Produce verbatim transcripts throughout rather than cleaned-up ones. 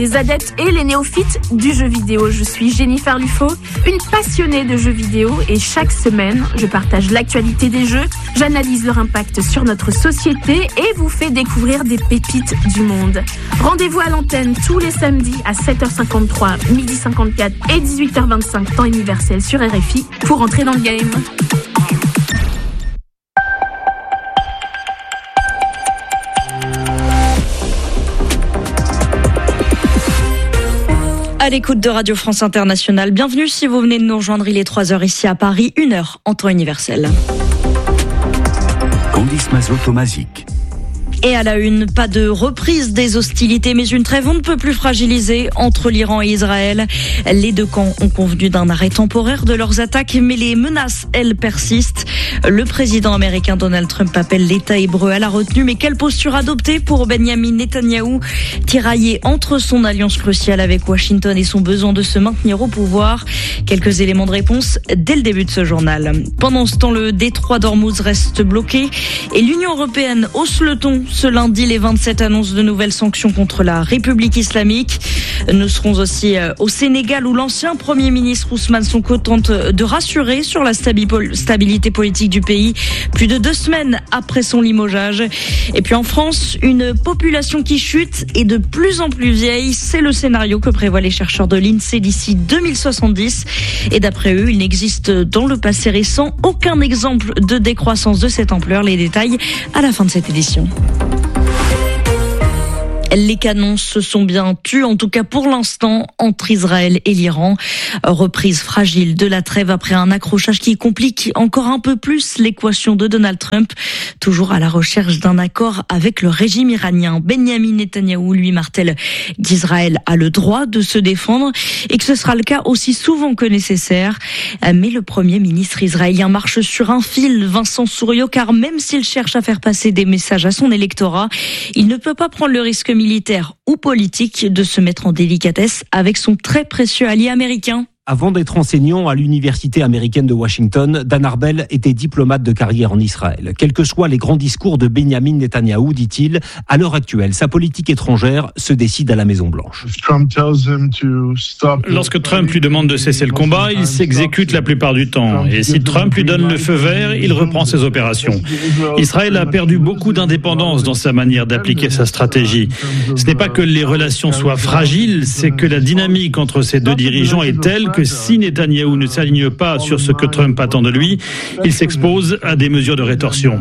Les adeptes et les néophytes du jeu vidéo. Je suis Jennifer Lufo, une passionnée de jeux vidéo et chaque semaine, je partage l'actualité des jeux, j'analyse leur impact sur notre société et vous fais découvrir des pépites du monde. Rendez-vous à l'antenne tous les samedis à sept heures cinquante-trois, midi cinquante-quatre et dix-huit heures vingt-cinq temps universel sur R F I pour entrer dans le game. À l'écoute de Radio France Internationale, bienvenue si vous venez de nous rejoindre, il est trois heures ici à Paris, une heure en temps universel. Candice Mazot-Tomazic. Et à la une, pas de reprise des hostilités, mais une trêve on ne peut plus fragilisée entre l'Iran et Israël. Les deux camps ont convenu d'un arrêt temporaire de leurs attaques, mais les menaces, elles, persistent. Le président américain Donald Trump appelle l'État hébreu à la retenue, mais quelle posture adopter pour Benyamin Netanyahou, tiraillé entre son alliance cruciale avec Washington et son besoin de se maintenir au pouvoir? Quelques éléments de réponse dès le début de ce journal. Pendant ce temps, le détroit d'Ormuz reste bloqué et l'Union européenne hausse le ton. Ce lundi, les vingt-sept annoncent de nouvelles sanctions contre la République islamique. Nous serons aussi au Sénégal où l'ancien Premier ministre Ousmane Sonko tente de rassurer sur la stabilité politique du pays plus de deux semaines après son limogeage. Et puis en France, une population qui chute et de plus en plus vieille, c'est le scénario que prévoient les chercheurs de l'INSEE d'ici deux mille soixante-dix. Et d'après eux, il n'existe dans le passé récent aucun exemple de décroissance de cette ampleur. Les détails à la fin de cette édition. Les canons se sont bien tus, en tout cas pour l'instant, entre Israël et l'Iran. Reprise fragile de la trêve après un accrochage qui complique encore un peu plus l'équation de Donald Trump, toujours à la recherche d'un accord avec le régime iranien. Benyamin Netanyahou lui martèle qu'Israël a le droit de se défendre et que ce sera le cas aussi souvent que nécessaire. Mais le Premier ministre israélien marche sur un fil, Vincent Souriau, car même s'il cherche à faire passer des messages à son électorat, il ne peut pas prendre le risque militaire ou politique de se mettre en délicatesse avec son très précieux allié américain. Avant d'être enseignant à l'université américaine de Washington, Dan Arbel était diplomate de carrière en Israël. Quels que soient les grands discours de Benyamin Netanyahou, dit-il, à l'heure actuelle, sa politique étrangère se décide à la Maison-Blanche. Lorsque Trump lui demande de cesser le combat, il s'exécute la plupart du temps. Et si Trump lui donne le feu vert, il reprend ses opérations. Israël a perdu beaucoup d'indépendance dans sa manière d'appliquer sa stratégie. Ce n'est pas que les relations soient fragiles, c'est que la dynamique entre ces deux dirigeants est telle que si Netanyahou ne s'aligne pas sur ce que Trump attend de lui, il s'expose à des mesures de rétorsion.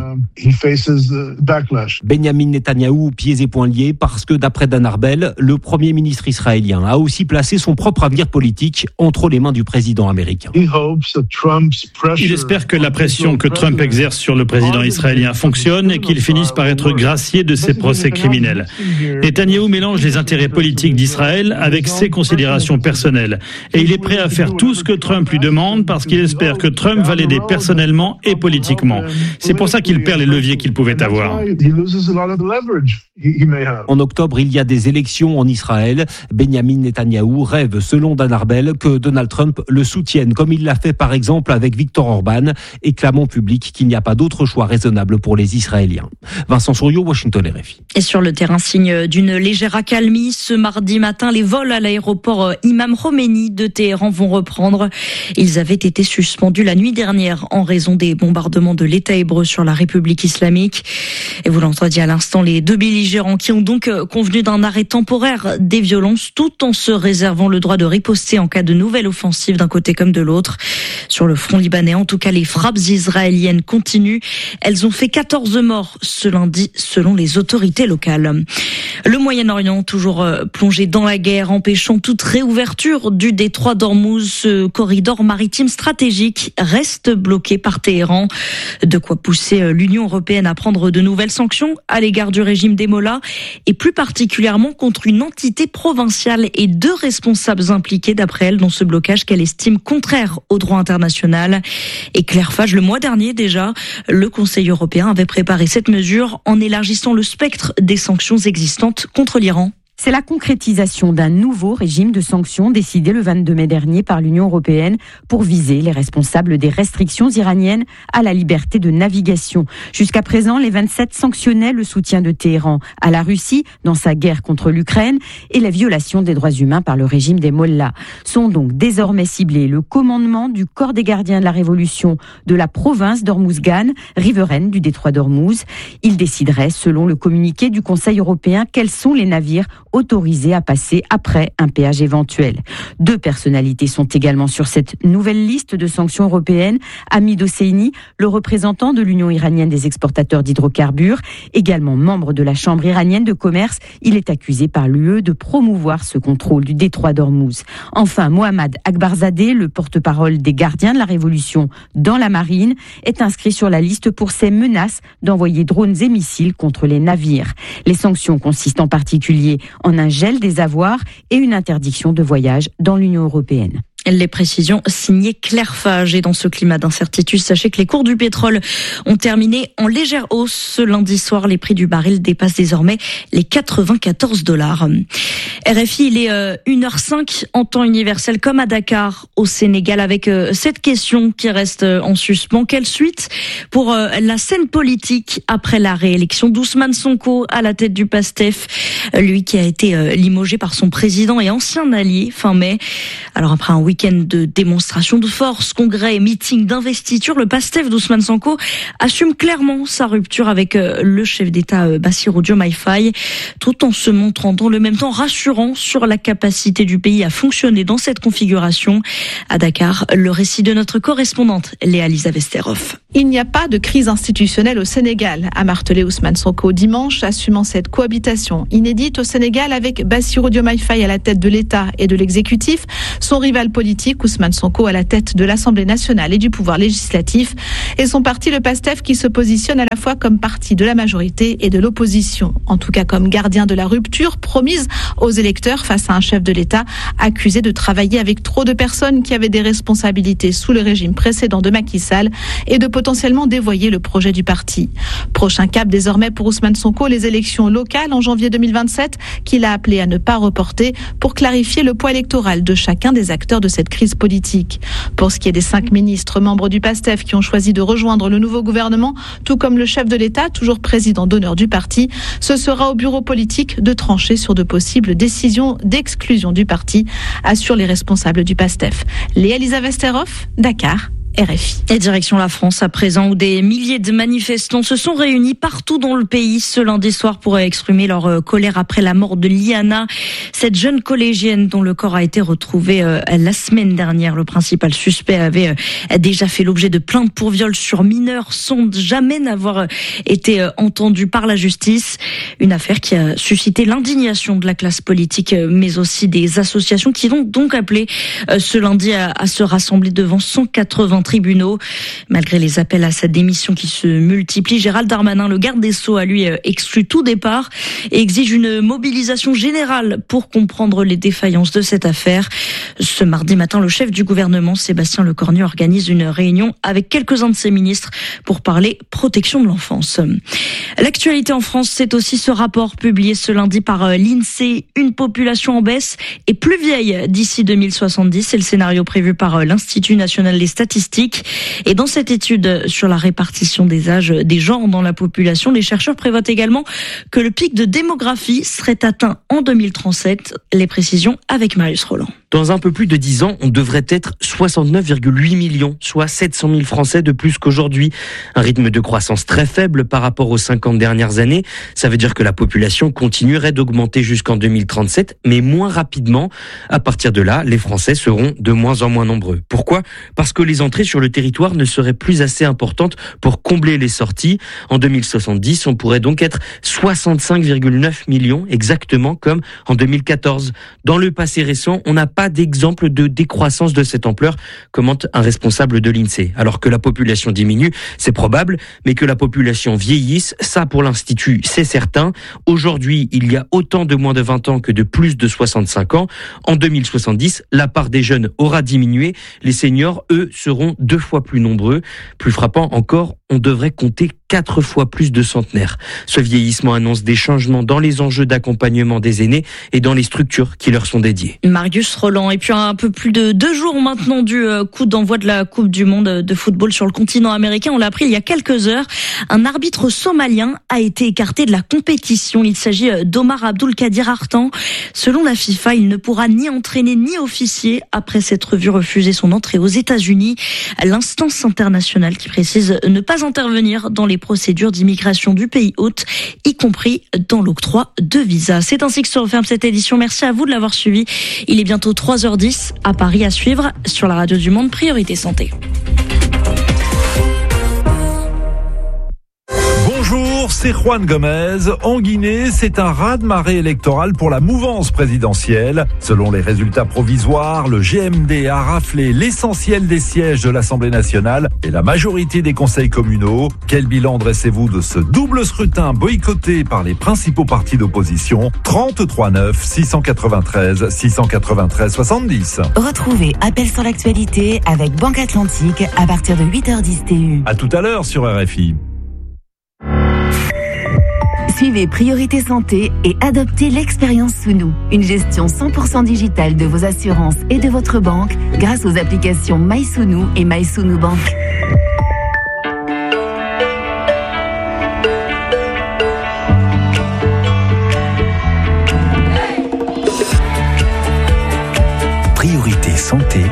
Benyamin Netanyahou, pieds et poings liés, parce que d'après Dan Arbel, le Premier ministre israélien a aussi placé son propre avenir politique entre les mains du président américain. Il espère que la pression que Trump exerce sur le président israélien fonctionne et qu'il finisse par être gracié de ses procès criminels. Netanyahou mélange les intérêts politiques d'Israël avec ses considérations personnelles. Et il est prêt à faire tout ce que Trump lui demande parce qu'il espère que Trump va l'aider personnellement et politiquement. C'est pour ça qu'il perd les leviers qu'il pouvait avoir. En octobre, il y a des élections en Israël. Benyamin Netanyahou rêve, selon Dan Arbel, que Donald Trump le soutienne, comme il l'a fait par exemple avec Viktor Orban, et clame en public qu'il n'y a pas d'autre choix raisonnable pour les Israéliens. Vincent Souriau, Washington, R F I. Et sur le terrain, signe d'une légère accalmie, ce mardi matin, les vols à l'aéroport Imam Khomeini de Téhéran vont reprendre. Ils avaient été suspendus la nuit dernière en raison des bombardements de l'État hébreu sur la République islamique. Et vous l'entendiez à l'instant, les deux belligérants qui ont donc convenu d'un arrêt temporaire des violences tout en se réservant le droit de riposter en cas de nouvelle offensive d'un côté comme de l'autre. Sur le front libanais, en tout cas, les frappes israéliennes continuent. Elles ont fait quatorze morts ce lundi selon les autorités locales. Le Moyen-Orient, toujours plongé dans la guerre, empêchant toute réouverture du détroit d'Ormuz, ce corridor maritime stratégique reste bloqué par Téhéran. De quoi pousser l'Union européenne à prendre de nouvelles sanctions à l'égard du régime des Mollahs et plus particulièrement contre une entité provinciale et deux responsables impliqués d'après elle dans ce blocage qu'elle estime contraire au droit international. Et Claire Fage, le mois dernier déjà, le Conseil européen avait préparé cette mesure en élargissant le spectre des sanctions existantes contre l'Iran. C'est la concrétisation d'un nouveau régime de sanctions décidé le vingt-deux mai dernier par l'Union européenne pour viser les responsables des restrictions iraniennes à la liberté de navigation. Jusqu'à présent, les vingt-sept sanctionnaient le soutien de Téhéran à la Russie dans sa guerre contre l'Ukraine et la violation des droits humains par le régime des mollahs. Sont donc désormais ciblés le commandement du corps des gardiens de la Révolution de la province d'Ormuzgan, riveraine du détroit d'Ormuz. Il déciderait, selon le communiqué du Conseil européen, quels sont les navires autorisés à passer après un péage éventuel. Deux personnalités sont également sur cette nouvelle liste de sanctions européennes. Hamid Hosseini, le représentant de l'Union iranienne des exportateurs d'hydrocarbures, également membre de la Chambre iranienne de commerce, il est accusé par l'U E de promouvoir ce contrôle du détroit d'Ormuz. Enfin, Mohammad Akbarzadeh, le porte-parole des gardiens de la Révolution dans la marine, est inscrit sur la liste pour ses menaces d'envoyer drones et missiles contre les navires. Les sanctions consistent en particulier en un gel des avoirs et une interdiction de voyage dans l'Union européenne. Les précisions signées Claire Fage. Et dans ce climat d'incertitude, sachez que les cours du pétrole ont terminé en légère hausse. Ce lundi soir, les prix du baril dépassent désormais les quatre-vingt-quatorze dollars. R F I, il est une heure cinq en temps universel comme à Dakar, au Sénégal, avec cette question qui reste en suspens. Quelle suite pour la scène politique après la réélection d'Ousmane Sonko à la tête du PASTEF, lui qui a été limogé par son président et ancien allié fin mai. Alors après un week-end de démonstration de force, congrès et meeting d'investiture, le PASTEF d'Ousmane Sonko assume clairement sa rupture avec le chef d'État Bassirou Diomaye Faye, tout en se montrant dans le même temps rassurant sur la capacité du pays à fonctionner dans cette configuration. À Dakar, le récit de notre correspondante Léa-Lisa Vesterhoff. Il n'y a pas de crise institutionnelle au Sénégal, a martelé Ousmane Sonko dimanche, assumant cette cohabitation inédite au Sénégal avec Bassirou Diomaye Faye à la tête de l'État et de l'exécutif, son rival politique Ousmane Sonko à la tête de l'Assemblée nationale et du pouvoir législatif, et son parti le PASTEF qui se positionne à la fois comme parti de la majorité et de l'opposition, en tout cas comme gardien de la rupture promise aux électeurs face à un chef de l'État accusé de travailler avec trop de personnes qui avaient des responsabilités sous le régime précédent de Macky Sall et de potentiellement dévoyer le projet du parti. Prochain cap désormais pour Ousmane Sonko, les élections locales en janvier deux mille vingt-sept, qu'il a appelé à ne pas reporter pour clarifier le poids électoral de chacun des acteurs de cette crise politique. Pour ce qui est des cinq ministres membres du PASTEF qui ont choisi de rejoindre le nouveau gouvernement, tout comme le chef de l'État, toujours président d'honneur du parti, ce sera au bureau politique de trancher sur de possibles décisions d'exclusion du parti, assurent les responsables du PASTEF. Léa-Lisa Vesterhoff, Dakar. R F I. Et direction la France à présent, où des milliers de manifestants se sont réunis partout dans le pays ce lundi soir pour exprimer leur colère après la mort de Liana, cette jeune collégienne dont le corps a été retrouvé la semaine dernière. Le principal suspect avait déjà fait l'objet de plaintes pour viol sur mineurs sans jamais n'avoir été entendu par la justice. Une affaire qui a suscité l'indignation de la classe politique, mais aussi des associations qui ont donc appelé ce lundi à, à se rassembler devant cent quatre-vingts tribunaux. Malgré les appels à sa démission qui se multiplient, Gérald Darmanin, le garde des Sceaux, a lui exclu tout départ et exige une mobilisation générale pour comprendre les défaillances de cette affaire. Ce mardi matin, le chef du gouvernement, Sébastien Lecornu, organise une réunion avec quelques-uns de ses ministres pour parler protection de l'enfance. L'actualité en France, c'est aussi ce rapport publié ce lundi par l'INSEE. Une population en baisse et plus vieille d'ici deux mille soixante-dix. C'est le scénario prévu par l'Institut national des statistiques. Et dans cette étude sur la répartition des âges des genres dans la population, les chercheurs prévoient également que le pic de démographie serait atteint en deux mille trente-sept. Les précisions avec Marius Roland. Dans un peu plus de dix ans, on devrait être soixante-neuf virgule huit millions, soit sept cent mille Français de plus qu'aujourd'hui. Un rythme de croissance très faible par rapport aux cinquante dernières années. Ça veut dire que la population continuerait d'augmenter jusqu'en deux mille trente-sept, mais moins rapidement. À partir de là, les Français seront de moins en moins nombreux. Pourquoi ? Parce que les entrées sur le territoire ne seraient plus assez importantes pour combler les sorties. En deux mille soixante-dix, on pourrait donc être soixante-cinq virgule neuf millions, exactement comme en deux mille quatorze. Dans le passé récent, on n'a pas d'exemple de décroissance de cette ampleur, commente un responsable de l'INSEE. Alors que la population diminue, c'est probable, mais que la population vieillisse, ça pour l'Institut, c'est certain. Aujourd'hui, il y a autant de moins de vingt ans que de plus de soixante-cinq ans. En deux mille soixante-dix, la part des jeunes aura diminué. Les seniors, eux, seront deux fois plus nombreux. Plus frappant encore, on devrait compter quatre fois plus de centenaires. Ce vieillissement annonce des changements dans les enjeux d'accompagnement des aînés et dans les structures qui leur sont dédiées. Marius Roland. Et puis un peu plus de deux jours maintenant du coup d'envoi de la Coupe du Monde de football sur le continent américain. On l'a appris il y a quelques heures. Un arbitre somalien a été écarté de la compétition. Il s'agit d'Omar Abdulkadir Artan. Selon la FIFA, il ne pourra ni entraîner ni officier après s'être vu refuser son entrée aux États-Unis. L'instance internationale qui précise ne pas intervenir dans les procédures d'immigration du pays hôte, y compris dans l'octroi de visa. C'est ainsi que se referme cette édition. Merci à vous de l'avoir suivi. Il est bientôt trois heures dix à Paris à suivre sur la radio du Monde, Priorité Santé. Bonjour, c'est Juan Gomez. En Guinée, c'est un raz-de-marée électoral pour la mouvance présidentielle. Selon les résultats provisoires, le G M D a raflé l'essentiel des sièges de l'Assemblée nationale et la majorité des conseils communaux. Quel bilan dressez-vous de ce double scrutin boycotté par les principaux partis d'opposition? trente-trois neuf, six cent quatre-vingt-treize, six cent quatre-vingt-treize, soixante-dix. Retrouvez Appel sur l'actualité avec Banque Atlantique à partir de huit heures dix T U. À tout à l'heure sur R F I. Suivez Priorité Santé et adoptez l'expérience sous nous. Une gestion cent pour cent digitale de vos assurances et de votre banque grâce aux applications MySounou et MySounou Bank. Priorité Santé.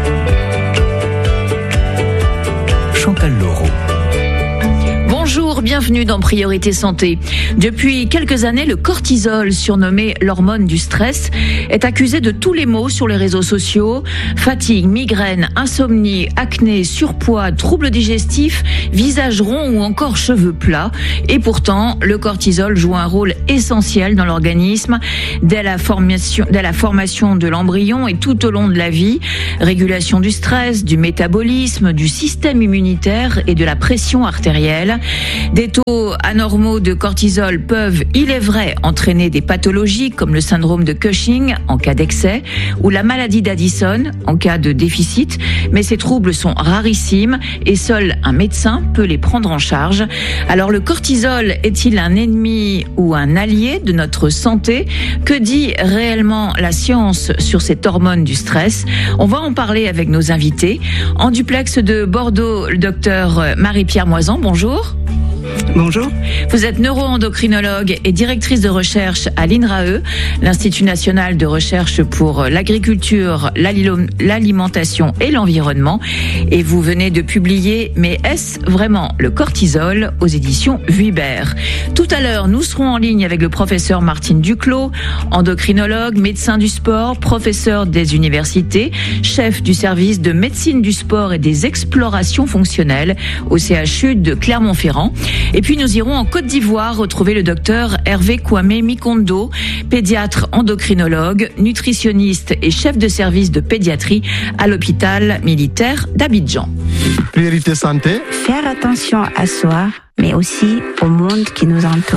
Chantal Laureau. Bonjour, bienvenue dans Priorité Santé. Depuis quelques années, le cortisol, surnommé l'hormone du stress, est accusé de tous les maux sur les réseaux sociaux. Fatigue, migraine, insomnie, acné, surpoids, troubles digestifs, visage rond ou encore cheveux plats. Et pourtant, le cortisol joue un rôle essentiel dans l'organisme dès la formation, dès la formation de l'embryon et tout au long de la vie. Régulation du stress, du métabolisme, du système immunitaire et de la pression artérielle. Des taux anormaux de cortisol peuvent, il est vrai, entraîner des pathologies comme le syndrome de Cushing en cas d'excès ou la maladie d'Addison en cas de déficit, mais ces troubles sont rarissimes et seul un médecin peut les prendre en charge. Alors le cortisol est-il un ennemi ou un allié de notre santé? Que dit réellement la science sur cette hormone du stress? On va en parler avec nos invités. En duplex de Bordeaux, le docteur Marie-Pierre Moisan, bonjour. Bonjour. Vous êtes neuro-endocrinologue et directrice de recherche à l'I N R A E, l'Institut national de recherche pour l'agriculture, l'alimentation et l'environnement. Et vous venez de publier « Mais est-ce vraiment le cortisol ?» aux éditions Vuibert. Tout à l'heure, nous serons en ligne avec le professeur Martine Duclos, endocrinologue, médecin du sport, professeur des universités, chef du service de médecine du sport et des explorations fonctionnelles au C H U de Clermont-Ferrand. Et puis nous irons en Côte d'Ivoire retrouver le docteur Hervé Kwame Mikondo, pédiatre endocrinologue, nutritionniste et chef de service de pédiatrie à l'hôpital militaire d'Abidjan. Priorité santé. Faire attention à soi, mais aussi au monde qui nous entoure.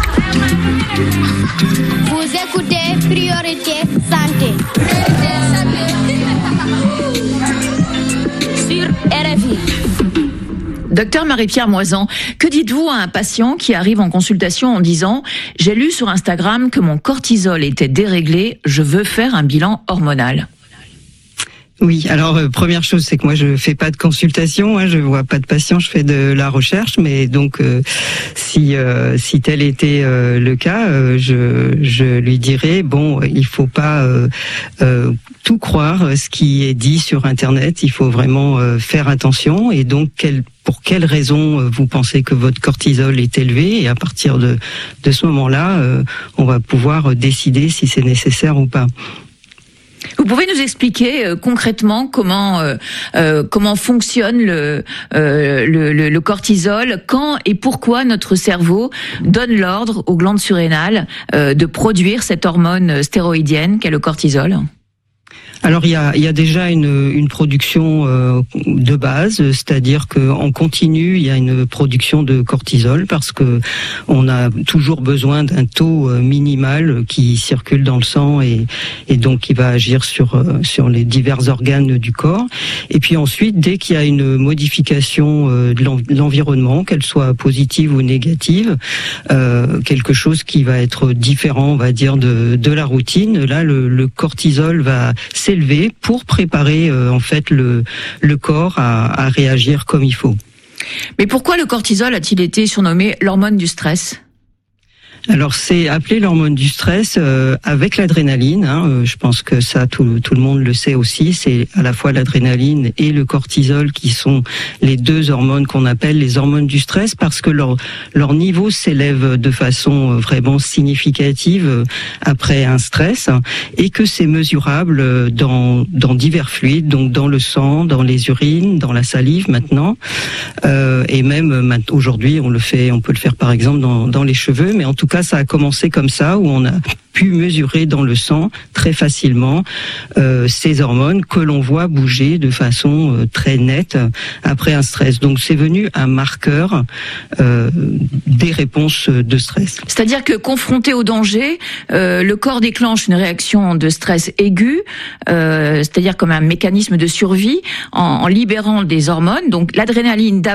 Vous écoutez Priorité santé. Sur R F I. Docteur Marie-Pierre Moisan, que dites-vous à un patient qui arrive en consultation en disant « J'ai lu sur Instagram que mon cortisol était déréglé, je veux faire un bilan hormonal ». Oui, alors euh, première chose, c'est que moi je fais pas de consultation, hein, je vois pas de patients, je fais de la recherche, mais donc euh, si euh, si tel était euh, le cas, euh, je je lui dirais bon, il faut pas euh, euh, tout croire ce qui est dit sur Internet, il faut vraiment euh, faire attention et donc quel pour quelles raisons vous pensez que votre cortisol est élevé et à partir de de ce moment-là, euh, on va pouvoir décider si c'est nécessaire ou pas. Vous pouvez nous expliquer euh, concrètement comment euh, euh, comment fonctionne le, euh, le, le le cortisol, quand et pourquoi notre cerveau donne l'ordre aux glandes surrénales euh, de produire cette hormone stéroïdienne qu'est le cortisol? Alors il y a, il y a déjà une, une production euh, de base, c'est-à-dire qu'en continu il y a une production de cortisol parce que on a toujours besoin d'un taux minimal qui circule dans le sang et, et donc qui va agir sur sur les divers organes du corps. Et puis ensuite, dès qu'il y a une modification de l'environnement, qu'elle soit positive ou négative, euh, quelque chose qui va être différent, on va dire, de, de la routine, là le, le cortisol va s'élever pour préparer euh, en fait le, le corps à, à réagir comme il faut. Mais pourquoi le cortisol a-t-il été surnommé l'hormone du stress ? Alors c'est appelé l'hormone du stress euh, avec l'adrénaline. Hein, euh, je pense que ça tout, tout le monde le sait aussi. C'est à la fois l'adrénaline et le cortisol qui sont les deux hormones qu'on appelle les hormones du stress parce que leur leur niveau s'élève de façon vraiment significative après un stress et que c'est mesurable dans dans divers fluides, donc dans le sang, dans les urines, dans la salive maintenant euh, et même aujourd'hui on le fait, on peut le faire par exemple dans dans les cheveux, mais en tout cas, ça a commencé comme ça, où on a pu mesurer dans le sang très facilement euh, ces hormones que l'on voit bouger de façon euh, très nette après un stress. Donc, c'est devenu un marqueur euh, des réponses de stress. C'est-à-dire que confronté au danger, euh, le corps déclenche une réaction de stress aiguë, euh, c'est-à-dire comme un mécanisme de survie, en, en libérant des hormones. Donc, l'adrénaline d'abord